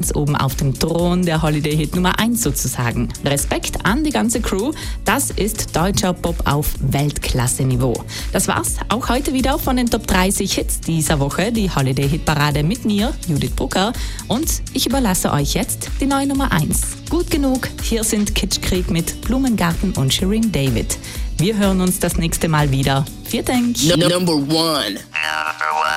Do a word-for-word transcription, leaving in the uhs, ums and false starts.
ganz oben auf dem Thron der Holiday Hit Nummer eins sozusagen. Respekt an die ganze Crew, das ist deutscher Pop auf Weltklasse-Niveau. Das war's auch heute wieder von den Top dreißig Hits dieser Woche, die Holiday Hit Parade mit mir, Judith Brucker, und ich überlasse euch jetzt die neue Nummer eins. Gut genug, hier sind Kitschkrieg mit Blumengarten und Shirin David. Wir hören uns das nächste Mal wieder. Vielen Dank. Number one.